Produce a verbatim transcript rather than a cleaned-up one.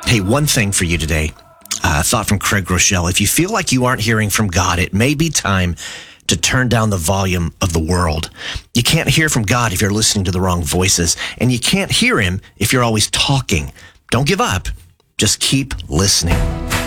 Hey, one thing for you today. Uh, thought from Craig Rochelle. If you feel like you aren't hearing from God, it may be time to turn down the volume of the world. You can't hear from God if you're listening to the wrong voices, and you can't hear him if you're always talking. Don't give up. Just keep listening.